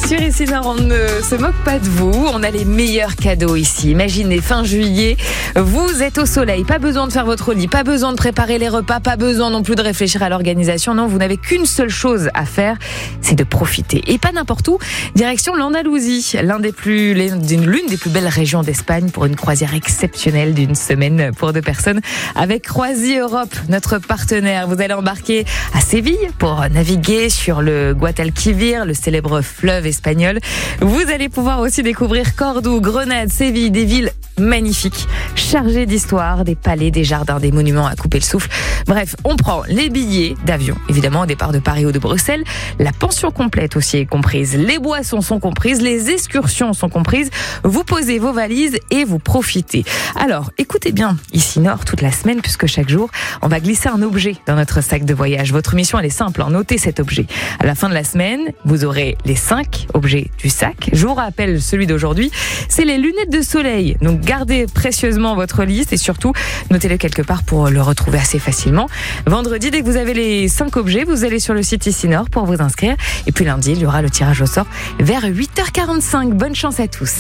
Sur Ici Nord, on ne se moque pas de vous. On a les meilleurs cadeaux ici. Imaginez, fin juillet, vous êtes au soleil. Pas besoin de faire votre lit, pas besoin de préparer les repas, pas besoin non plus de réfléchir à l'organisation. Non, vous n'avez qu'une seule chose à faire, c'est de profiter. Et pas n'importe où. Direction l'Andalousie, l'une des plus belles régions d'Espagne pour une croisière exceptionnelle d'une semaine pour 2 personnes avec Croisi Europe, notre partenaire. Vous allez embarquer à Séville pour naviguer sur le Guadalquivir, le célèbre fleuve espagnol. Vous allez pouvoir aussi découvrir Cordoue, Grenade, Séville, des villes magnifiques, chargées d'histoire, des palais, des jardins, des monuments à couper le souffle. Bref, on prend les billets d'avion, évidemment au départ de Paris ou de Bruxelles. La pension complète aussi est comprise, les boissons sont comprises, les excursions sont comprises. Vous posez vos valises et vous profitez. Alors, écoutez bien Ici Nord toute la semaine, puisque chaque jour, on va glisser un objet dans notre sac de voyage. Votre mission, elle est simple, notez cet objet. À la fin de la semaine, vous aurez les 5 objets du sac. Je vous rappelle celui d'aujourd'hui, c'est les lunettes de soleil. Donc gardez précieusement votre liste et surtout, notez-le quelque part pour le retrouver assez facilement. Vendredi, dès que vous avez les 5 objets, vous allez sur le site Ici Nord pour vous inscrire. Et puis lundi, il y aura le tirage au sort vers 8h45. Bonne chance à tous.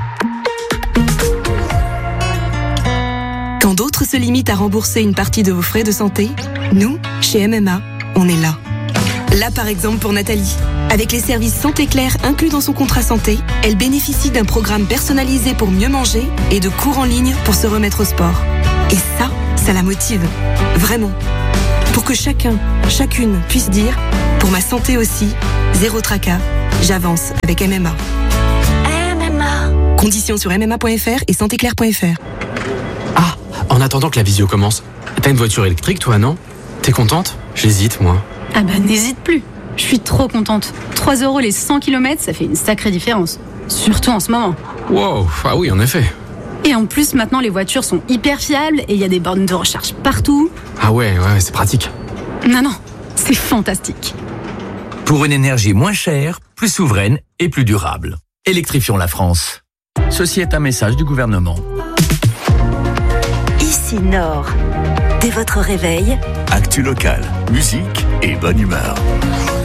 Quand d'autres se limitent à rembourser une partie de vos frais de santé, nous, chez MMA, on est là. Là, par exemple, pour Nathalie. Avec les services Santé Claire inclus dans son contrat santé, elle bénéficie d'un programme personnalisé pour mieux manger et de cours en ligne pour se remettre au sport. Et ça la motive. Vraiment. Pour que chacune puisse dire, pour ma santé aussi, zéro tracas, j'avance avec MMA. MMA. Conditions sur mma.fr et santéclaire.fr. Ah, en attendant que la visio commence, t'as une voiture électrique toi, non? T'es contente? J'hésite, moi. Ah bah n'hésite plus, je suis trop contente. 3 € les 100 km, ça fait une sacrée différence. Surtout en ce moment. Wow, ah oui, en effet. Et en plus, maintenant, les voitures sont hyper fiables et il y a des bornes de recharge partout. Ah ouais, c'est pratique. Non, c'est fantastique. Pour une énergie moins chère, plus souveraine et plus durable. Électrifions la France. Ceci est un message du gouvernement. Ici Nord. Dès votre réveil, actu local, musique et bonne humeur.